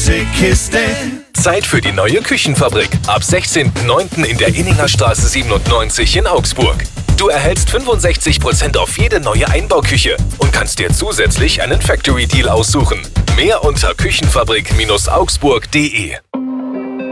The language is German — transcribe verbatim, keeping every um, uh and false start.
Gemüsekiste. Zeit für die neue Küchenfabrik. Ab sechzehnten neunten in der Inninger Straße siebenundneunzig in Augsburg. Du erhältst fünfundsechzig Prozent auf jede neue Einbauküche und kannst dir zusätzlich einen Factory Deal aussuchen. Mehr unter küchenfabrik Bindestrich augsburg punkt de.